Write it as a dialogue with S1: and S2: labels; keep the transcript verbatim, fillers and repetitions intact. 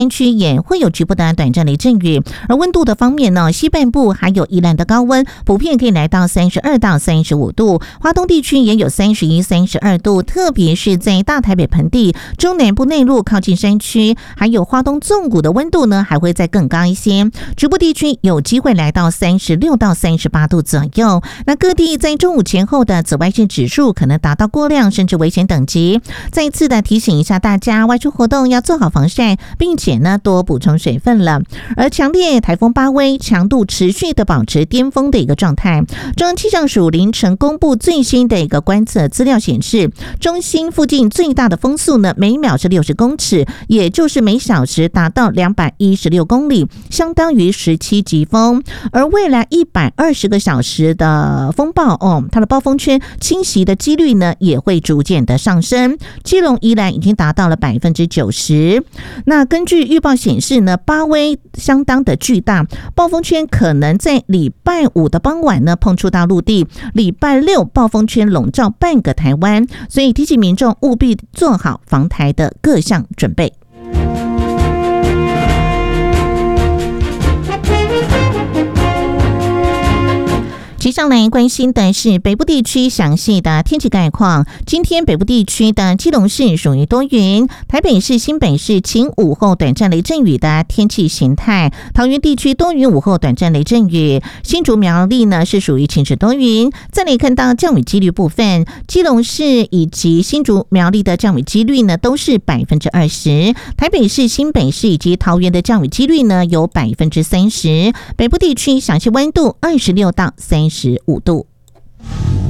S1: 山区也会有局部的短暂雷阵雨。而温度的方面呢，西半部还有宜兰的高温，普遍可以来到三十二到三十五度，花东地区也有三十一、三十二度，特别是在大台北盆地、中南部内陆靠近山区，还有花东纵谷的温度呢，还会再更高一些，局部地区有机会来到三十六到三十八度左右。那各地在中午前后的紫外线指数可能达到过量甚至危险等级。再一次的提醒一下大家，外出活动要做好防晒，并且呢多补充水分了。而强烈台风巴威强度持续的保持巅峰的一个状态。中央气象署凌晨公布最新的一个观测资料显示，中心附近最大的风速呢每秒是六十公尺，也就是每小时达到两百一十六公里，相当于十七级风。而未来一百二十个小时的风暴哦，它的暴风圈侵袭的几率呢也会逐渐的上升。基隆宜兰已经达到了百分之九十。那根据预报显示呢，巴威相当的巨大，暴风圈可能在礼拜五的傍晚呢碰触到陆地，礼拜六暴风圈笼罩半个台湾，所以提醒民众务必做好防台的各项准备。接下来关心的是北部地区详细的天气概况。今天北部地区的基隆市属于多云，台北市、新北市晴午后短暂雷阵雨的天气形态，桃园地区多云午后短暂雷阵雨，新竹苗栗呢是属于晴时多云。再来看到降雨几率部分，基隆市以及新竹苗栗的降雨几率呢都是百分之二十，台北市、新北市以及桃园的降雨几率呢有百分之三十。北部地区详细温度二十六到三十五度。